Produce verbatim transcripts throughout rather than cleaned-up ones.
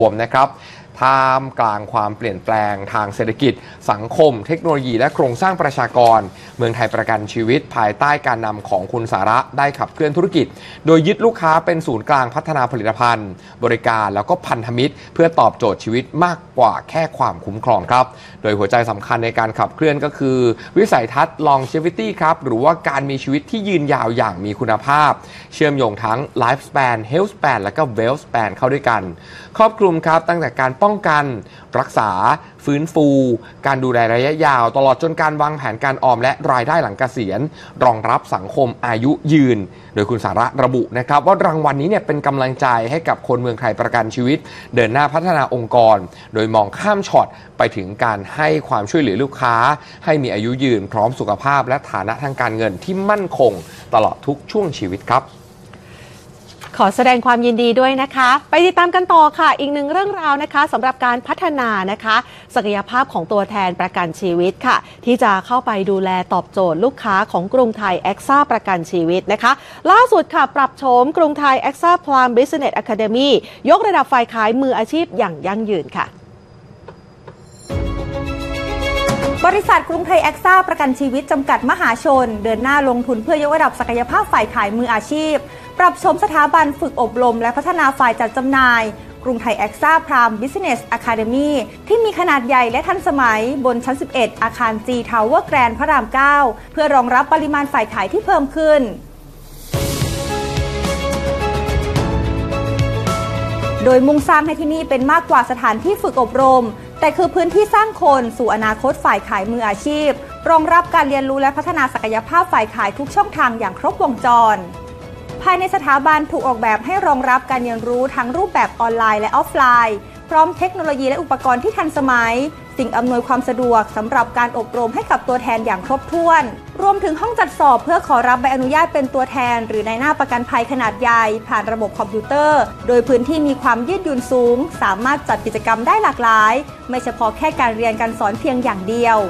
รวมนะครับท่ามกลางความเปลี่ยนแปลงทางเศรษฐกิจสังคมเทคโนโลยีและโครงสร้างประชากรเมืองไทยประกันชีวิตภายใต้การนำของคุณสาระได้ขับเคลื่อนธุรกิจโดยยึดลูกค้าเป็นศูนย์กลางพัฒนาผลิตภัณฑ์บริการแล้วก็พันธมิตรเพื่อตอบโจทย์ชีวิตมากกว่าแค่ความคุ้มครองครับโดยหัวใจสำคัญในการขับเคลื่อนก็คือวิสัยทัศน์ longevity ครับหรือว่าการมีชีวิตที่ยืนยาวอย่างมีคุณภาพเชื่อมโยงทั้ง life span health span และก็ wealth span เข้าด้วยกันครอบคลุมครับตั้งแต่การป้องกันรักษาฟื้นฟูการดูแลระยะยาวตลอดจนการวางแผนการออมและรายได้หลังเกษียณรองรับสังคมอายุยืนโดยคุณสาระระบุนะครับว่ารางวัลนี้เนี่ยเป็นกำลังใจให้กับคนเมืองไทยประกันชีวิตเดินหน้าพัฒนาองค์กรโดยมองข้ามช็อตไปถึงการให้ความช่วยเหลือลูกค้าให้มีอายุยืนพร้อมสุขภาพและฐานะทางการเงินที่มั่นคงตลอดทุกช่วงชีวิตครับขอแสดงความยินดีด้วยนะคะไปติดตามกันต่อค่ะอีกหนึ่งเรื่องราวนะคะสำหรับการพัฒนานะคะศักยภาพของตัวแทนประกันชีวิตค่ะที่จะเข้าไปดูแลตอบโจทย์ลูกค้าของกรุงไทยแอ็กซ่าประกันชีวิตนะคะล่าสุดค่ะปรับโฉมกรุงไทยแอ็กซ่าพลามบิสเนสอะคาเดมี่ยกระดับฝ่ายขายมืออาชีพอย่างยั่งยืนค่ะบริษัทกรุงไทยแอ็กซ่าประกันชีวิตจำกัดมหาชนเดินหน้าลงทุนเพื่อยกระดับศักยภาพฝ่ายขายมืออาชีพปรับโฉมสถาบันฝึกอบรมและพัฒนาฝ่ายจัดจำหน่ายกรุงไทยแอ็กซ่าพรามบิสเนสอะคาเดมี่ที่มีขนาดใหญ่และทันสมัยบนชั้นสิบเอ็ดอาคาร G Tower Grand พระรามเก้าเพื่อรองรับปริมาณฝ่ายขายที่เพิ่มขึ้นโดยมุ่งสร้างให้ที่นี่เป็นมากกว่าสถานที่ฝึกอบรมแต่คือพื้นที่สร้างคนสู่อนาคตฝ่ายขายมืออาชีพรองรับการเรียนรู้และพัฒนาศักยภาพฝ่ายขายทุกช่องทางอย่างครบวงจรภายในสถาบันถูกออกแบบให้รองรับการเรียนรู้ทั้งรูปแบบออนไลน์และออฟไลน์พร้อมเทคโนโลยีและอุปกรณ์ที่ทันสมัยสิ่งอำนวยความสะดวกสำหรับการอบรมให้กับตัวแทนอย่างครบถ้วนรวมถึงห้องจัดสอบเพื่อขอรับใบอนุญาตเป็นตัวแทนหรือในหน้าประกันภัยขนาดใหญ่ผ่านระบบคอมพิวเตอร์โดยพื้นที่มีความยืดหยุ่นสูงสามารถจัดกิจกรรมได้หลากหลายไม่เฉพาะแค่การเรียนการสอนเพียงอย่างเดียว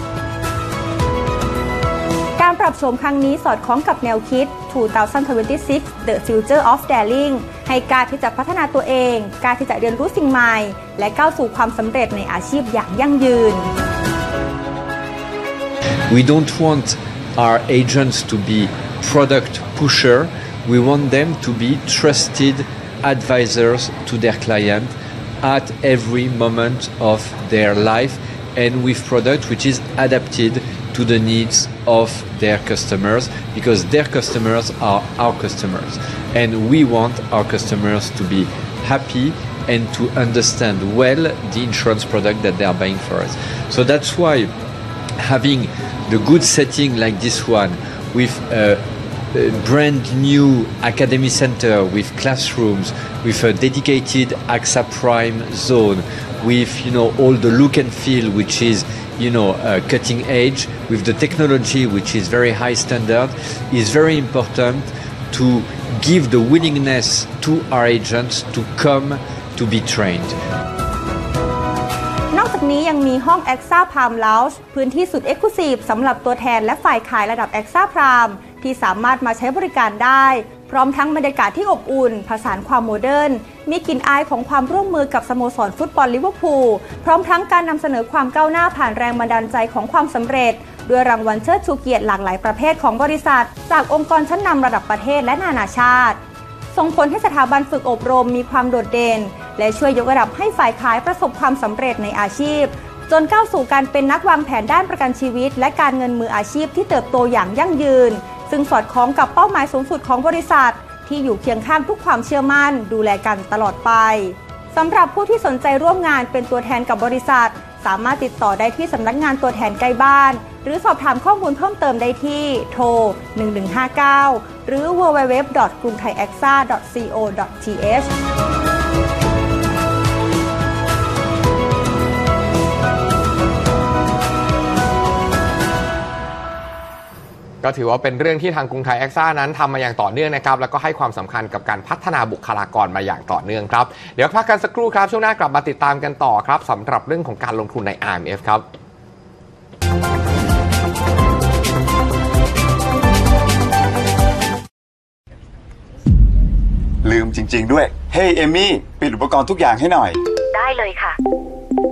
การปรับโฉมครั้งนี้สอดคล้องกับแนวคิด สองพันยี่สิบหก The Future of Daring ให้กล้าที่จะพัฒนาตัวเองกล้าที่จะเรียนรู้สิ่งใหม่และก้าวสู่ความสำเร็จในอาชีพอย่างยั่งยืน We don't want our agents to be product pusher. We want them to be trusted advisors to their client at every moment of their life and with product which is adapted to the needs of their customers because their customers are our customers and we want our customers to be happy and to understand well the insurance product that they are buying for us. So that's why having the good setting like this one with a, a brand new academy center with classrooms, with a dedicated A X A Prime zone, with you know all the look and feel which is you know uh, cutting edge, with the technology which is very high standard, is very important to give the willingness to our agents to come to be trained. นอกจากนี้ยังมีห้อง แอ็กซ่า Prime Lounge พื้นที่สุด Exclusive สำหรับตัวแทนและฝ่ายขายระดับ แอ็กซ่า Prime ที่สามารถมาใช้บริการได้พร้อมทั้งบรรยากาศที่อบอุ่นผสานความโมเดิร์นมีกลิ่นอายของความร่วมมือกับสโมสรฟุตบอลลิเวอร์พูลพร้อมทั้งการนำเสนอความก้าวหน้าผ่านแรงบันดาลใจของความสำเร็จด้วยรางวัลเชิดชูเกียรติหลากหลายประเภทของบริษัทจากองค์กรชั้นนำระดับประเทศและนานาชาติส่งผลให้สถาบันฝึกอบรมมีความโดดเด่นและช่วยยกระดับให้ฝ่ายขายประสบความสำเร็จในอาชีพจนก้าวสู่การเป็นนักวางแผนด้านประกันชีวิตและการเงินมืออาชีพที่เติบโตอย่างยั่งยืนซึ่งสอดคล้องกับเป้าหมายสูงสุดของบริษัทที่อยู่เคียงข้างทุกความเชื่อมั่นดูแลกันตลอดไปสำหรับผู้ที่สนใจร่วมงานเป็นตัวแทนกับบริษัทสามารถติดต่อได้ที่สำนักงานตัวแทนใกล้บ้านหรือสอบถามข้อมูลเพิ่มเติมได้ที่โทรหนึ่งหนึ่งห้าเก้าหรือ ดับเบิลยู ดับเบิลยู ดับเบิลยู ดอท กรุงไทยแอ็กซ่า ดอท ซี โอ ดอท ที เอชก็ถือว่าเป็นเรื่องที่ทางกรุงไทยแอ็กซ่านั้นทำมาอย่างต่อเนื่องนะครับแล้วก็ให้ความสำคัญกับการพัฒนาบุคลากรมาอย่างต่อเนื่องครับเดี๋ยวพักกันสักครู่ครับช่วงหน้ากลับมาติดตามกันต่อครับสำหรับเรื่องของการลงทุนใน อาร์ เอ็ม เอฟ ครับลืมจริง ๆ ด้วย เฮ้ยเอมี่ปิดอุปกรณ์ทุกอย่างให้หน่อยได้เลยค่ะ